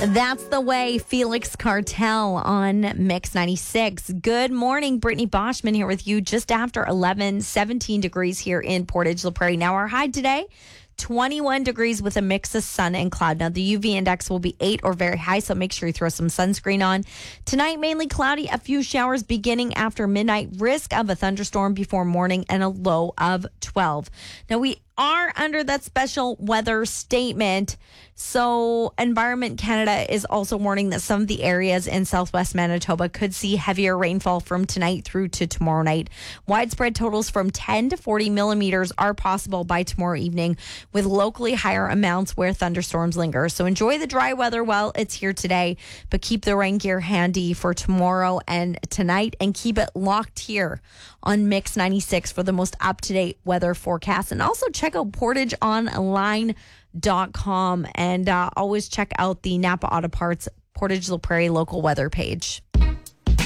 That's the way. Felix Cartel on Mix 96. Good morning. Brittany Boschman here with you just after 11, 17 degrees here in Portage La Prairie. Now our high today, 21 degrees with a mix of sun and cloud. Now the UV index will be 8 or very high, so make sure you throw some sunscreen on. Tonight, mainly cloudy, a few showers beginning after midnight, risk of a thunderstorm before morning, and a low of 12. Now we are under that special weather statement. So Environment Canada is also warning that some of the areas in southwest Manitoba could see heavier rainfall from tonight through to tomorrow night. Widespread totals from 10 to 40 millimeters are possible by tomorrow evening, with locally higher amounts where thunderstorms linger. So enjoy the dry weather while it's here today, but keep the rain gear handy for tomorrow and tonight, and keep it locked here on Mix 96 for the most up-to-date weather forecast. And also check out portageonline.com and always check out the Napa Auto Parts Portage La Prairie local weather page.